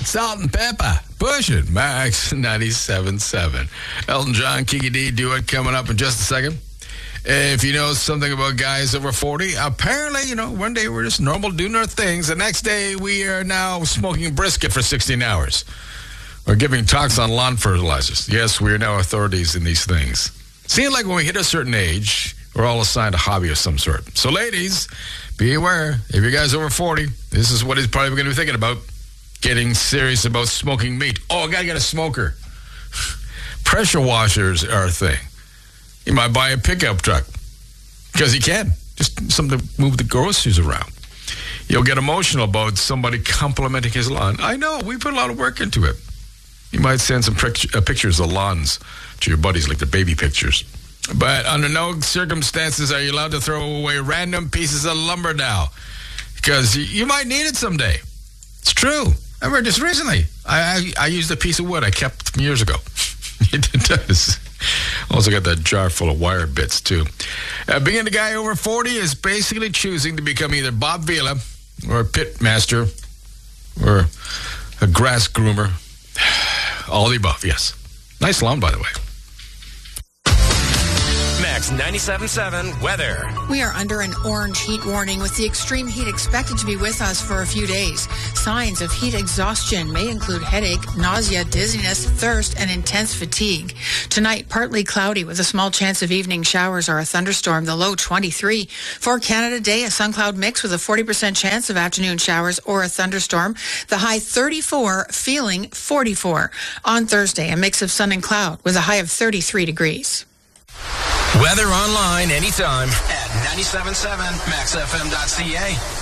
Salt and Pepper. Push it. Max 97.7. Elton John, Kiki D, do it coming up in just a second. If you know something about guys over 40, apparently, one day we're just normal doing our things. The next day we are now smoking brisket for 16 hours. Or giving talks on lawn fertilizers. Yes, we are now authorities in these things. Seems like when we hit a certain age, we're all assigned a hobby of some sort. So ladies, be aware. If you guys over 40, this is what he's probably going to be thinking about. Getting serious about smoking meat. Oh, I got to get a smoker. Pressure washers are a thing. You might buy a pickup truck because you can. Just something to move the groceries around. You'll get emotional about somebody complimenting his lawn. I know, we put a lot of work into it. You might send some pictures of lawns to your buddies, like the baby pictures. But under no circumstances are you allowed to throw away random pieces of lumber now, because you might need it someday. It's true. I remember just recently, I used a piece of wood I kept from years ago. It does. Also got that jar full of wire bits, too. Being a guy over 40 is basically choosing to become either Bob Vila or a pit master or a grass groomer. All the above, yes. Nice lawn, by the way. Max 97.7 weather. We are under an orange heat warning with the extreme heat expected to be with us for a few days. Signs of heat exhaustion may include headache, nausea, dizziness, thirst, and intense fatigue. Tonight, partly cloudy with a small chance of evening showers or a thunderstorm, the low 23. For Canada Day, a sun cloud mix with a 40% chance of afternoon showers or a thunderstorm, the high 34, feeling 44. On Thursday, a mix of sun and cloud with a high of 33 degrees. Weather online anytime at 97.7maxfm.ca.